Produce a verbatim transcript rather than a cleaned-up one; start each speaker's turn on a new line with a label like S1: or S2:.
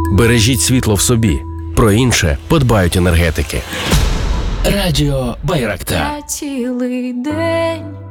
S1: Бережіть світло в собі. Про інше подбають енергетики. Радіо Байрактар.
S2: Я цілий день